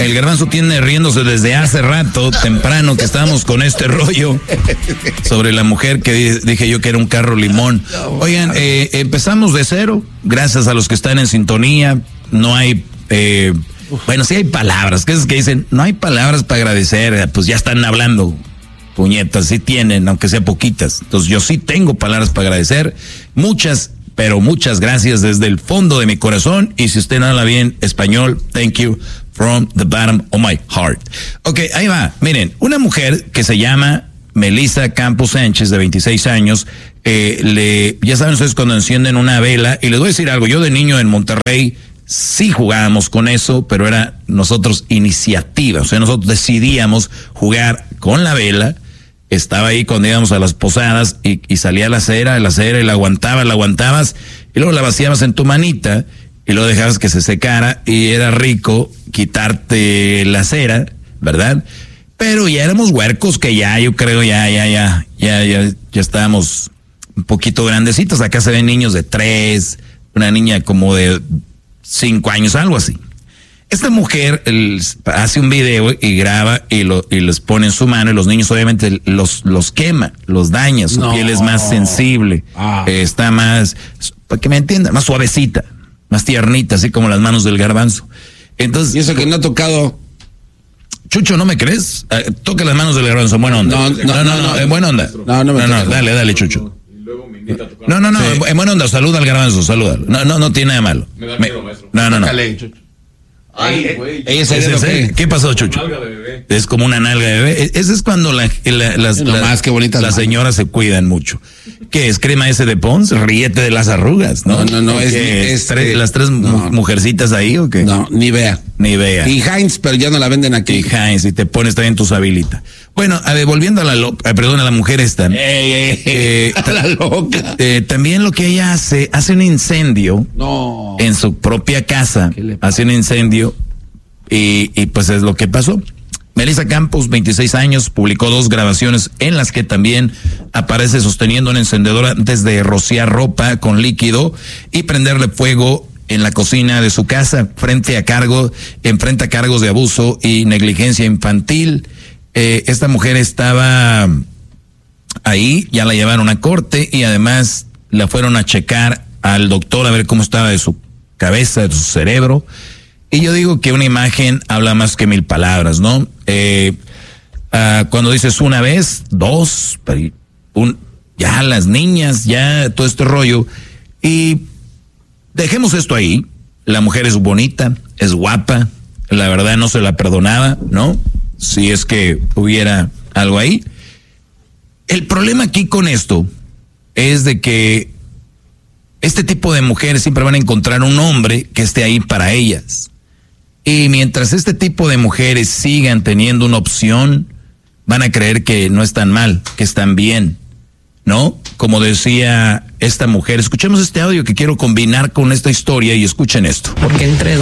El Garbanzo tiene riéndose desde hace rato, temprano, que estábamos con este rollo sobre la mujer que dije yo que era un carro limón. Oigan, empezamos de cero, gracias a los que están en sintonía. No hay, bueno, sí hay palabras, que es que dicen, no hay palabras para agradecer, pues ya están hablando. Puñetas, sí tienen, aunque sea poquitas. Entonces yo sí tengo palabras para agradecer. Muchas, pero muchas gracias desde el fondo de mi corazón. Y si usted no habla bien español, thank you from the bottom of my heart. Ok, ahí va. Miren, una mujer que se llama Melissa Campos Sánchez, de 26 años, ya saben ustedes cuando encienden una vela, y les voy a decir algo, yo de niño en Monterrey sí jugábamos con eso, pero era nosotros iniciativa, o sea, nosotros decidíamos jugar con la vela. Estaba ahí cuando íbamos a las posadas y salía la cera y la aguantabas y luego la vaciabas en tu manita y luego dejabas que se secara y era rico quitarte la cera, ¿verdad? Pero ya éramos huercos que ya, yo creo, ya estábamos un poquito grandecitos. Acá se ven niños de 3, una niña como de 5 años, algo así. Esta mujer hace un video y graba y les pone en su mano, y los niños obviamente los quema, los daña, su piel es más sensible, está más, para que me entiendan, más suavecita, más tiernita, así como las manos del Garbanzo. Entonces, y eso que no ha tocado. Chucho, ¿no me crees? Toca las manos del Garbanzo, buena onda. No, en buena onda. No, dale, Chucho. No, sí. En buena onda, saluda al Garbanzo, saluda. No tiene nada de malo. Me da miedo, maestro. No. Ay, güey. ¿Qué pasó, Chucho? Nalga de bebé. Es como una nalga de bebé. Ese es cuando las señoras se cuidan mucho. ¿Qué es? ¿Crema ese de Pons? Ríete de las arrugas, ¿no? No, las tres mujercitas ahí, ¿o qué? No, ni vea. Y Heinz, pero ya no la venden aquí. Y Heinz, y te pones también tu sabilita. Bueno, volviendo a la mujer esta. La loca. También lo que ella hace un incendio en su propia casa. Hace un incendio y pues es lo que pasó. Melissa Campos, 26 años, publicó 2 grabaciones en las que también aparece sosteniendo un encendedor antes de rociar ropa con líquido y prenderle fuego en la cocina de su casa, enfrenta cargos de abuso y negligencia infantil. Esta mujer estaba ahí, ya la llevaron a corte y además la fueron a checar al doctor a ver cómo estaba de su cabeza, de su cerebro. Y yo digo que una imagen habla más que 1000 palabras, ¿no? Cuando dices una vez, 2, ya las niñas, ya todo este rollo. Y dejemos esto ahí. La mujer es bonita, es guapa, la verdad no se la perdonaba, ¿no? Si es que hubiera algo ahí. El problema aquí con esto es de que este tipo de mujeres siempre van a encontrar un hombre que esté ahí para ellas. Y mientras este tipo de mujeres sigan teniendo una opción, van a creer que no están mal, que están bien, ¿no? Como decía esta mujer. Escuchemos este audio que quiero combinar con esta historia y escuchen esto. Porque entre